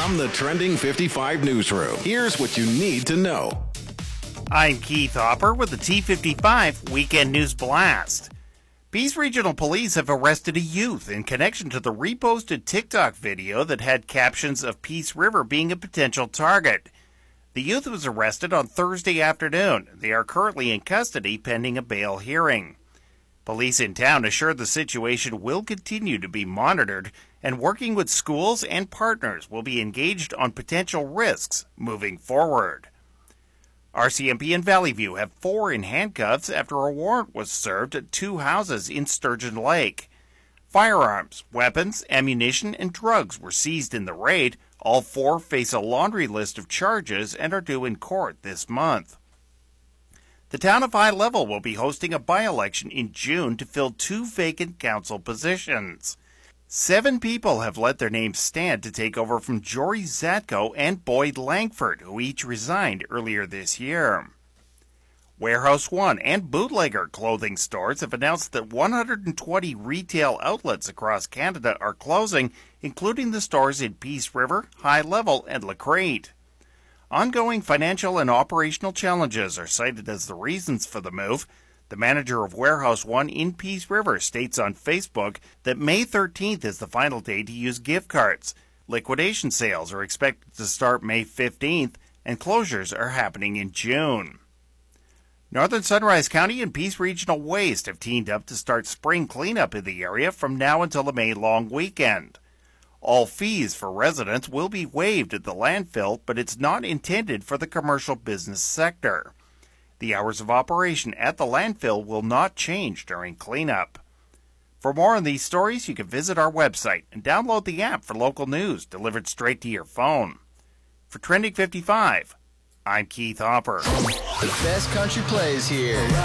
From the Trending 55 newsroom, here's what you need to know. I'm Keith Hopper with the T55 Weekend News Blast. Peace Regional Police have arrested a youth in connection to the reposted TikTok video that had captions of Peace River being a potential target. The youth was arrested on Thursday afternoon. They are currently in custody pending a bail hearing. Police in town assured the situation will continue to be monitored, and working with schools and partners will be engaged on potential risks moving forward. RCMP and Valley View have 4 in handcuffs after a warrant was served at 2 houses in Sturgeon Lake. Firearms, weapons, ammunition, and drugs were seized in the raid. All 4 face a laundry list of charges and are due in court this month. The town of High Level will be hosting a by-election in June to fill 2 vacant council positions. 7 people have let their names stand to take over from Jory Zatko and Boyd Langford, who each resigned earlier this year. Warehouse One and Bootlegger clothing stores have announced that 120 retail outlets across Canada are closing, including the stores in Peace River, High Level, and Lacrete. Ongoing financial and operational challenges are cited as the reasons for the move. The manager of Warehouse One in Peace River states on Facebook that May 13th is the final day to use gift cards. Liquidation sales are expected to start May 15th, and closures are happening in June. Northern Sunrise County and Peace Regional Waste have teamed up to start spring cleanup in the area from now until the May long weekend. All fees for residents will be waived at the landfill, but it's not intended for the commercial business sector. The hours of operation at the landfill will not change during cleanup. For more on these stories, you can visit our website and download the app for local news delivered straight to your phone. For Trending 55, I'm Keith Hopper. The best country plays here.